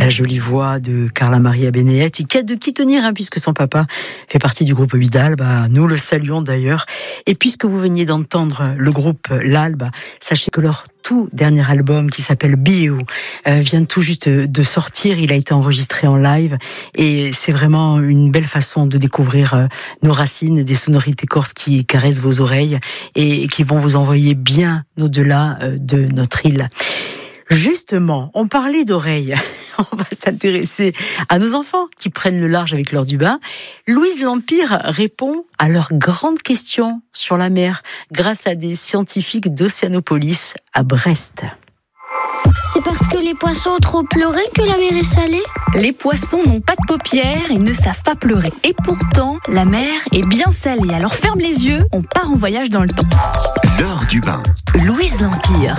La jolie voix de Carla Maria Benedetti, qui a de qui tenir, puisque son papa fait partie du groupe Vidal. Nous le saluons d'ailleurs. Et puisque vous veniez d'entendre le groupe L'Albe, sachez que leur tout dernier album, qui s'appelle Be You, vient tout juste de sortir. Il a été enregistré en live et c'est vraiment une belle façon de découvrir nos racines, des sonorités corses qui caressent vos oreilles et qui vont vous envoyer bien au-delà de notre île. Justement, on parlait d'oreilles. On va s'intéresser à nos enfants qui prennent le large avec l'heure du bain. Louise L'Empire répond à leurs grandes questions sur la mer grâce à des scientifiques d'Océanopolis à Brest. C'est parce que les poissons ont trop pleuré que la mer est salée ? Les poissons n'ont pas de paupières et ne savent pas pleurer. Et pourtant, la mer est bien salée. Alors ferme les yeux, on part en voyage dans le temps. L'heure du bain. Louise L'Empire.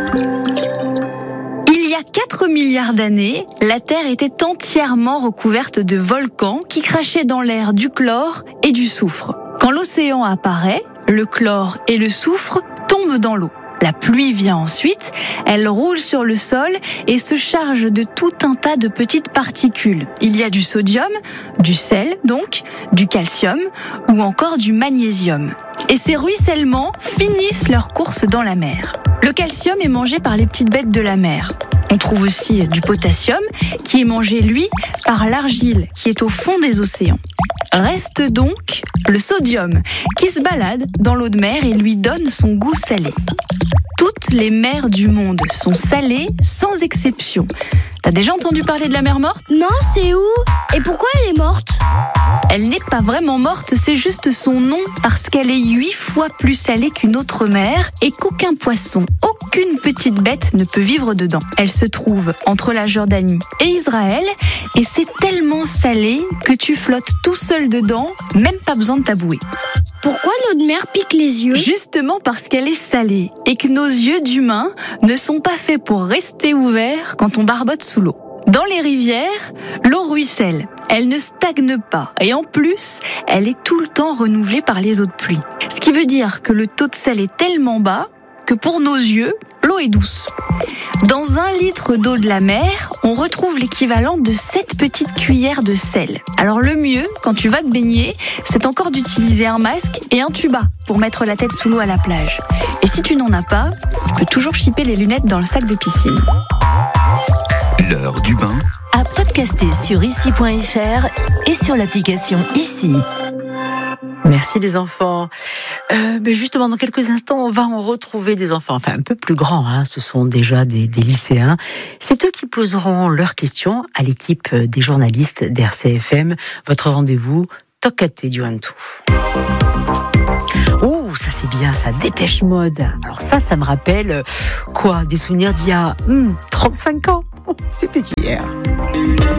Il y a 4 milliards d'années, la Terre était entièrement recouverte de volcans qui crachaient dans l'air du chlore et du soufre. Quand l'océan apparaît, le chlore et le soufre tombent dans l'eau. La pluie vient ensuite, elle roule sur le sol et se charge de tout un tas de petites particules. Il y a du sodium, du sel donc, du calcium ou encore du magnésium. Et ces ruissellements finissent leur course dans la mer. Le calcium est mangé par les petites bêtes de la mer. On trouve aussi du potassium qui est mangé, lui, par l'argile qui est au fond des océans. Reste donc le sodium qui se balade dans l'eau de mer et lui donne son goût salé. Toutes les mers du monde sont salées sans exception. T'as déjà entendu parler de la mer morte ? Non, c'est où ? Et pourquoi elle est morte ? Elle n'est pas vraiment morte, c'est juste son nom parce qu'elle est 8 fois plus salée qu'une autre mer et qu'aucun poisson, aucune petite bête ne peut vivre dedans. Elle se trouve entre la Jordanie et Israël et c'est tellement salé que tu flottes tout seul dedans, même pas besoin de t'abouer. Pourquoi l'eau de mer pique les yeux ? Justement parce qu'elle est salée et que nos yeux d'humains ne sont pas faits pour rester ouverts quand on barbote sous l'eau. Dans les rivières, l'eau ruisselle, elle ne stagne pas et en plus, elle est tout le temps renouvelée par les eaux de pluie. Ce qui veut dire que le taux de sel est tellement bas que pour nos yeux, l'eau est douce. Dans 1 litre d'eau de la mer, on retrouve l'équivalent de 7 petites cuillères de sel. Alors le mieux, quand tu vas te baigner, c'est encore d'utiliser un masque et un tuba pour mettre la tête sous l'eau à la plage. Et si tu n'en as pas, tu peux toujours chipper les lunettes dans le sac de piscine. L'heure du bain. À podcaster sur ici.fr et sur l'application Ici. Merci les enfants. Mais justement, dans quelques instants, on va en retrouver des enfants, enfin un peu plus grands, ce sont déjà des lycéens. C'est eux qui poseront leurs questions à l'équipe des journalistes d'RCFM. Votre rendez-vous, Tocate du Hantou. Oh, ça c'est bien, ça, Dépêche Mode. Alors ça me rappelle quoi ? Des souvenirs d'il y a 35 ans. C'était hier.